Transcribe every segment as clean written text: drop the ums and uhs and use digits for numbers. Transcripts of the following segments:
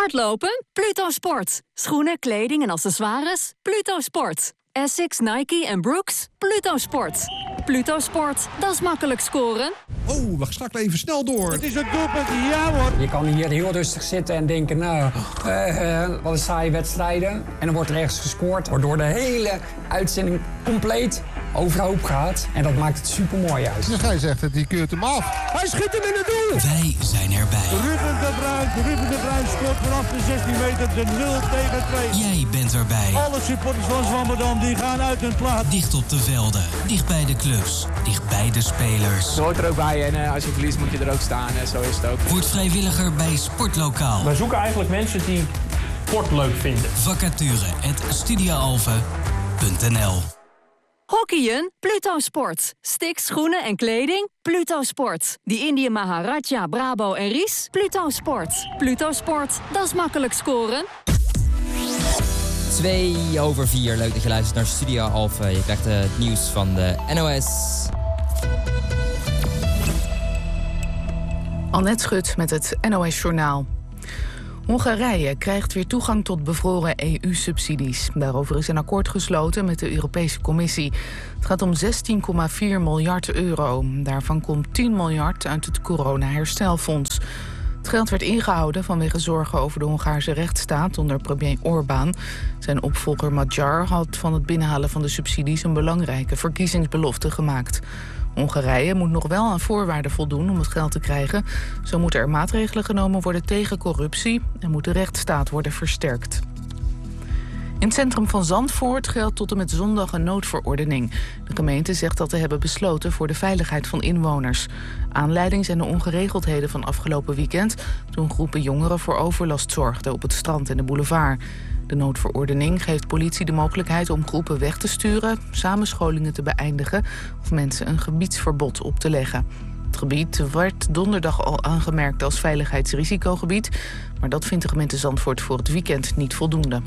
Hardlopen? Pluto Sport. Schoenen, kleding en accessoires? Pluto Sport. Essex, Nike en Brooks? Pluto Sport. Pluto Sport, dat is makkelijk scoren. Oh, we schakelen even snel door. Het is een doelpunt, ja hoor. Je kan hier heel rustig zitten en denken, wat een saaie wedstrijden. En dan wordt er ergens gescoord, waardoor de hele uitzending compleet overhoop gaat. En dat maakt het supermooi juist. Ja, hij zegt het, die keurt hem af. Hij schiet hem in het doel. Wij zijn erbij. Ruben de Bruin scoort vanaf de 16 meter de 0-2. Jij bent erbij. Alle supporters van Zwammerdam die gaan uit hun plaats. Dicht op de velden, dicht bij de clubs, dicht bij de spelers. Je hoort er ook bij en als je verliest moet je er ook staan. Zo is het ook. Word vrijwilliger bij Sportlokaal. Wij zoeken eigenlijk mensen die sport leuk vinden. Vacature@studioalphen.nl. Hockeyen? Pluto Sport. Sticks, schoenen en kleding? Pluto Sport. Die Indië Maharaja, Brabo en Ries? Pluto Sport. Pluto Sport, dat is makkelijk scoren. 3:02. Leuk dat je luistert naar Studio Alphen. Je krijgt het nieuws van de NOS. Annette Schut met het NOS Journaal. Hongarije krijgt weer toegang tot bevroren EU-subsidies. Daarover is een akkoord gesloten met de Europese Commissie. Het gaat om 16,4 miljard euro. Daarvan komt 10 miljard uit het corona-herstelfonds. Het geld werd ingehouden vanwege zorgen over de Hongaarse rechtsstaat onder premier Orbán. Zijn opvolger Magyar had van het binnenhalen van de subsidies een belangrijke verkiezingsbelofte gemaakt. Hongarije moet nog wel aan voorwaarden voldoen om het geld te krijgen. Zo moeten er maatregelen genomen worden tegen corruptie en moet de rechtsstaat worden versterkt. In het centrum van Zandvoort geldt tot en met zondag een noodverordening. De gemeente zegt dat te hebben besloten voor de veiligheid van inwoners. Aanleiding zijn de ongeregeldheden van afgelopen weekend, toen groepen jongeren voor overlast zorgden op het strand en de boulevard. De noodverordening geeft politie de mogelijkheid om groepen weg te sturen, samenscholingen te beëindigen of mensen een gebiedsverbod op te leggen. Het gebied werd donderdag al aangemerkt als veiligheidsrisicogebied, maar dat vindt de gemeente Zandvoort voor het weekend niet voldoende.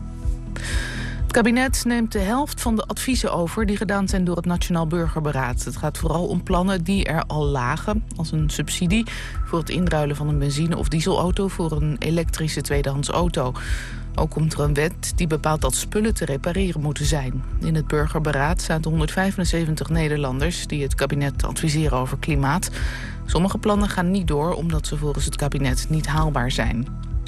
Het kabinet neemt de helft van de adviezen over die gedaan zijn door het Nationaal Burgerberaad. Het gaat vooral om plannen die er al lagen, als een subsidie voor het inruilen van een benzine- of dieselauto voor een elektrische tweedehands auto. Ook komt er een wet die bepaalt dat spullen te repareren moeten zijn. In het Burgerberaad zaten 175 Nederlanders die het kabinet adviseren over klimaat. Sommige plannen gaan niet door omdat ze volgens het kabinet niet haalbaar zijn.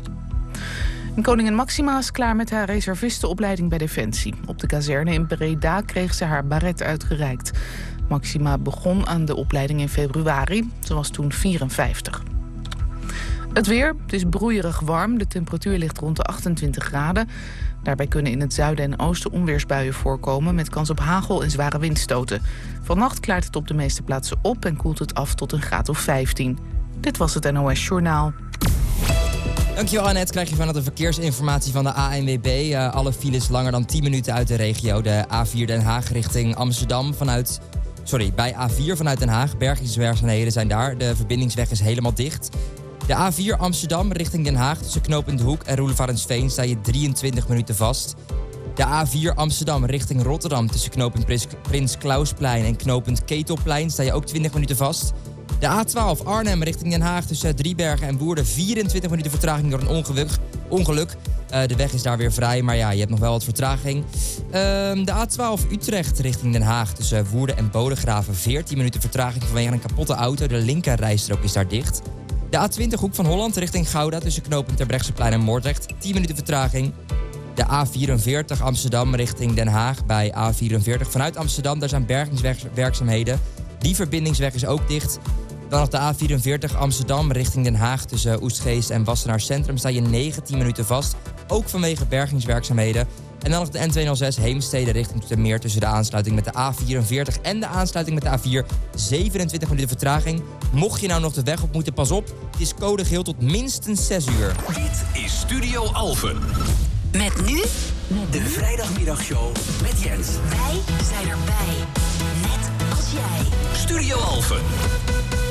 En koningin Máxima is klaar met haar reservistenopleiding bij Defensie. Op de kazerne in Breda kreeg ze haar baret uitgereikt. Máxima begon aan de opleiding in februari. Ze was toen 54. Het weer, het is broeierig warm. De temperatuur ligt rond de 28 graden. Daarbij kunnen in het zuiden en oosten onweersbuien voorkomen met kans op hagel en zware windstoten. Vannacht klaart het op de meeste plaatsen op en koelt het af tot een graad of 15. Dit was het NOS Journaal. Dankjewel Annette, krijg je vanuit de verkeersinformatie van de ANWB. Alle files langer dan 10 minuten uit de regio. De A4 Den Haag richting Amsterdam bij A4 vanuit Den Haag. Bergingswerkzaamheden zijn daar. De verbindingsweg is helemaal dicht. De A4 Amsterdam richting Den Haag tussen knooppunt De Hoek en Roelevarensveen sta je 23 minuten vast. De A4 Amsterdam richting Rotterdam tussen knooppunt Prins Klausplein en knooppunt Ketelplein sta je ook 20 minuten vast. De A12 Arnhem richting Den Haag tussen Driebergen en Woerden 24 minuten vertraging door een ongeluk. De weg is daar weer vrij, maar ja, je hebt nog wel wat vertraging. De A12 Utrecht richting Den Haag tussen Woerden en Bodegraven 14 minuten vertraging vanwege een kapotte auto. De linkerrijstrook is daar dicht. De A20 Hoek van Holland richting Gouda tussen knooppunt Terbrechtseplein en Moordrecht 10 minuten vertraging. De A44 Amsterdam richting Den Haag bij A44 vanuit Amsterdam. Daar zijn bergingswerkzaamheden. Die verbindingsweg is ook dicht. Dan nog de A44 Amsterdam richting Den Haag tussen Oestgeest en Wassenaar Centrum sta je 19 minuten vast. Ook vanwege bergingswerkzaamheden. En dan nog de N206 Heemstede richting Zoetermeer tussen de aansluiting met de A44 en de aansluiting met de A4. 27 minuten vertraging. Mocht je nou nog de weg op moeten, pas op. Het is code geel tot minstens 6 uur. Dit is Studio Alphen. Met nu de vrijdagmiddagshow met Jens. Wij zijn erbij. Net als jij. Studio Alphen.